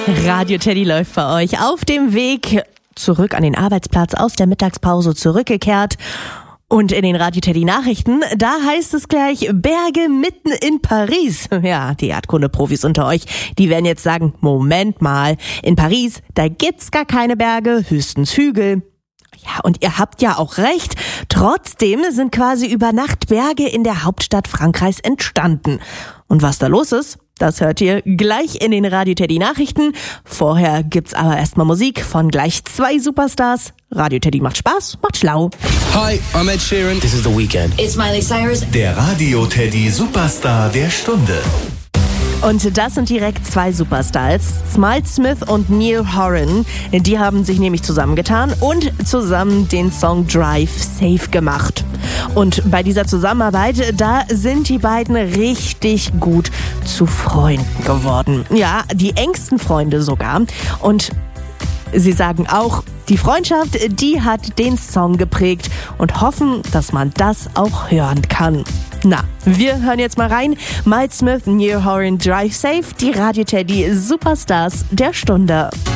Radio Teddy läuft bei euch auf dem Weg zurück an den Arbeitsplatz, aus der Mittagspause zurückgekehrt. Und in den Radio Teddy Nachrichten, da heißt es gleich Berge mitten in Paris. Ja, die Erdkunde-Profis unter euch, die werden jetzt sagen, Moment mal, in Paris, da gibt's gar keine Berge, höchstens Hügel. Ja, und ihr habt ja auch recht. Trotzdem sind quasi über Nacht Berge in der Hauptstadt Frankreichs entstanden. Und was da los ist, das hört ihr gleich in den Radio Teddy Nachrichten. Vorher gibt's aber erstmal Musik von gleich 2 Superstars. Radio Teddy macht Spaß, macht schlau. Hi, I'm Ed Sheeran. This is The Weeknd. It's Miley Cyrus. Der Radio Teddy Superstar der Stunde. Und das sind direkt 2 Superstars, Smile Smith und Neil Horan. Die haben sich nämlich zusammengetan und zusammen den Song Drive Safe gemacht. Und bei dieser Zusammenarbeit, da sind die beiden richtig gut zu Freunden geworden. Ja, die engsten Freunde sogar. Und sie sagen auch, die Freundschaft, die hat den Song geprägt und hoffen, dass man das auch hören kann. Na, wir hören jetzt mal rein. Miles Smith, Neil Horan, Drive Safe, die Radio Teddy Superstars der Stunde.